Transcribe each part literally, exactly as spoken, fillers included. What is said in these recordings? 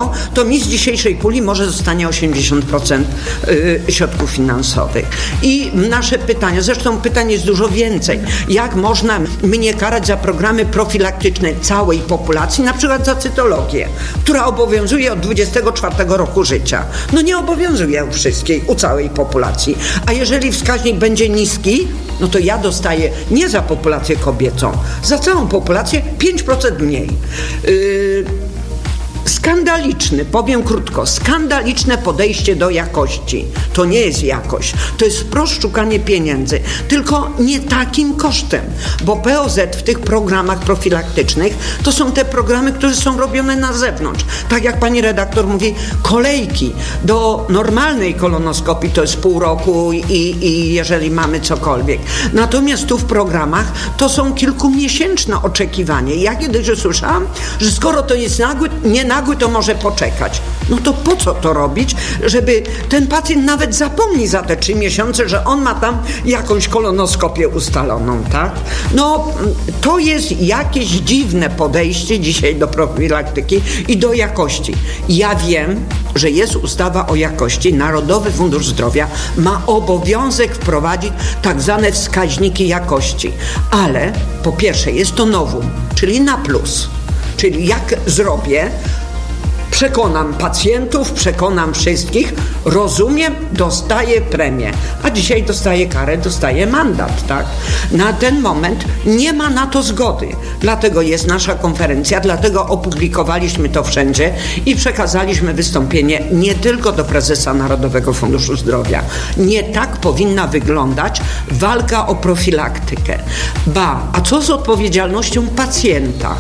tego, to mi z dzisiejszej puli może zostanie osiemdziesiąt procent środków finansowych. I nasze pytania, zresztą pytań jest dużo więcej. Jak można mnie karać za programy profilaktyczne całej populacji, na przykład za cytologię, która obowiązuje od dwudziestego czwartego roku życia? No nie obowiązuje u wszystkich, u całej populacji. A jeżeli wskaźnik będzie niski, no to ja dostaję nie za populację kobiecą, za całą populację pięć procent mniej. Yy, Skandaliczny, powiem krótko, skandaliczne podejście do jakości. To nie jest jakość, to jest wprost szukanie pieniędzy, tylko nie takim kosztem, bo P O Z w tych programach profilaktycznych to są te programy, które są robione na zewnątrz. Tak jak pani redaktor mówi, kolejki do normalnej kolonoskopii to jest pół roku i, i jeżeli mamy cokolwiek. Natomiast tu w programach to są kilkumiesięczne oczekiwanie. Ja kiedyś usłyszałam, że skoro to jest nagły, nie nagły, to może poczekać. No to po co to robić, żeby ten pacjent nawet zapomni za te trzy miesiące, że on ma tam jakąś kolonoskopię ustaloną, tak? No to jest jakieś dziwne podejście dzisiaj do profilaktyki i do jakości. Ja wiem, że jest ustawa o jakości. Narodowy Fundusz Zdrowia ma obowiązek wprowadzić tak zwane wskaźniki jakości. Ale po pierwsze jest to novum, czyli na plus. Czyli jak zrobię, przekonam pacjentów, przekonam wszystkich, rozumiem, dostaję premię. A dzisiaj dostaję karę, dostaję mandat, tak? Na ten moment nie ma na to zgody. Dlatego jest nasza konferencja, dlatego opublikowaliśmy to wszędzie i przekazaliśmy wystąpienie nie tylko do prezesa Narodowego Funduszu Zdrowia. Nie tak powinna wyglądać walka o profilaktykę. Ba, a co z odpowiedzialnością pacjenta?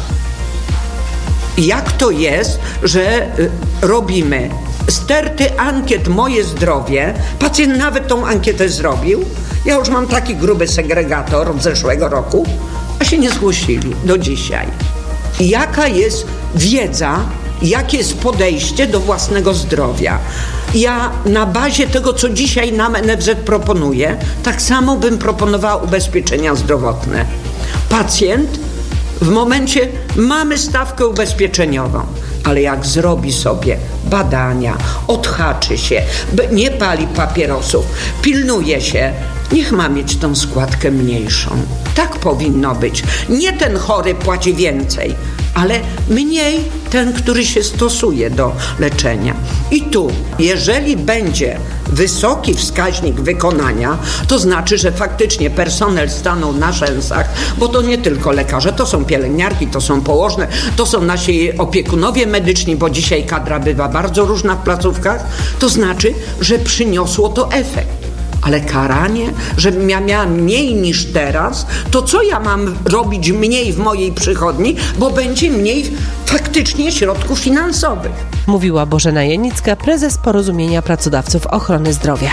Jak to jest, że robimy sterty ankiet Moje Zdrowie, pacjent nawet tą ankietę zrobił, ja już mam taki gruby segregator od zeszłego roku, a się nie zgłosili do dzisiaj. Jaka jest wiedza, jakie jest podejście do własnego zdrowia? Ja na bazie tego, co dzisiaj nam N F Z proponuje, tak samo bym proponowała ubezpieczenia zdrowotne. Pacjent w momencie mamy stawkę ubezpieczeniową, ale jak zrobi sobie badania, odhaczy się, nie pali papierosów, pilnuje się, niech ma mieć tą składkę mniejszą. Tak powinno być. Nie ten chory płaci więcej, ale mniej ten, który się stosuje do leczenia. I tu, jeżeli będzie wysoki wskaźnik wykonania, to znaczy, że faktycznie personel stanął na rzęsach, bo to nie tylko lekarze, to są pielęgniarki, to są położne, to są nasi opiekunowie medyczni, bo dzisiaj kadra bywa bardzo różna w placówkach, to znaczy, że przyniosło to efekt. Ale karanie, żebym ja miała mniej niż teraz, to co ja mam robić mniej w mojej przychodni, bo będzie mniej faktycznie środków finansowych. Mówiła Bożena Janicka, prezes Porozumienia Pracodawców Ochrony Zdrowia.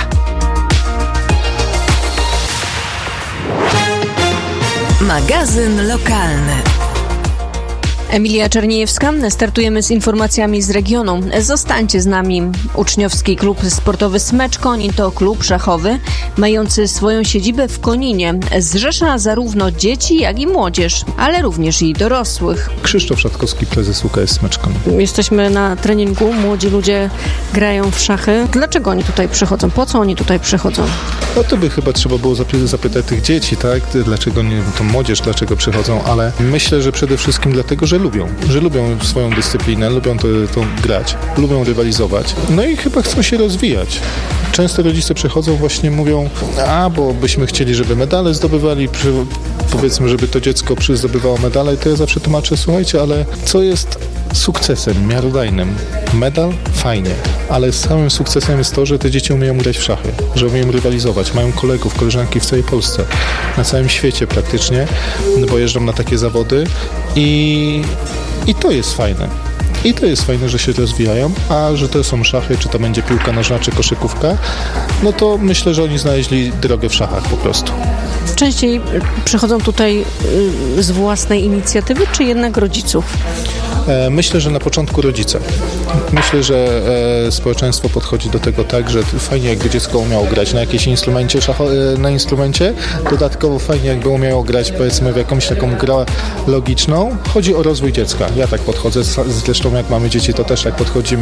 Magazyn lokalny. Emilia Czerniejewska, startujemy z informacjami z regionu. Zostańcie z nami. Uczniowski Klub Sportowy Smecz Konin to klub szachowy mający swoją siedzibę w Koninie. Zrzesza zarówno dzieci, jak i młodzież, ale również i dorosłych. Krzysztof Szatkowski, prezes U K S Smecz Konin. Jesteśmy na treningu, młodzi ludzie grają w szachy. Dlaczego oni tutaj przychodzą? Po co oni tutaj przychodzą? No to by chyba trzeba było zapytać tych dzieci, tak? Dlaczego nie, to młodzież, dlaczego przychodzą, ale myślę, że przede wszystkim dlatego, że lubią, że lubią swoją dyscyplinę, lubią to, to grać, lubią rywalizować, no i chyba chcą się rozwijać. Często rodzice przychodzą, właśnie mówią, a bo byśmy chcieli, żeby medale zdobywali, przy, powiedzmy, żeby to dziecko zdobywało medale, to ja zawsze tłumaczę, słuchajcie, ale co jest sukcesem miarodajnym? Medal? Fajnie, ale samym sukcesem jest to, że te dzieci umieją grać w szachy, że umieją rywalizować, mają kolegów, koleżanki w całej Polsce, na całym świecie praktycznie, bo jeżdżą na takie zawody i, i to jest fajne. I to jest fajne, że się rozwijają, a że to są szachy, czy to będzie piłka nożna, czy koszykówka, no to myślę, że oni znaleźli drogę w szachach po prostu. Częściej przychodzą tutaj z własnej inicjatywy, czy jednak rodziców? Myślę, że na początku rodzice. Myślę, że e, społeczeństwo podchodzi do tego tak, że fajnie jakby dziecko umiało grać na jakimś instrumencie, szacho- na instrumencie. Dodatkowo fajnie jakby umiało grać, powiedzmy, w jakąś taką grę logiczną. Chodzi o rozwój dziecka. Ja tak podchodzę, zresztą jak mamy dzieci, to też tak podchodzimy.